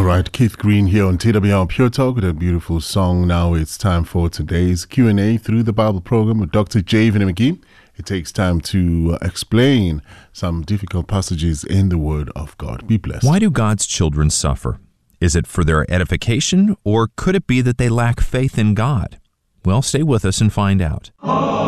right, Keith Green here on TWR Pure Talk with a beautiful song. Now it's time for today's Q&A through the Bible program with Dr. Javen McGee. It takes time to explain some difficult passages in the Word of God. Be blessed. Why do God's children suffer? Is it for their edification, or could it be that they lack faith in God? Well, stay with us and find out.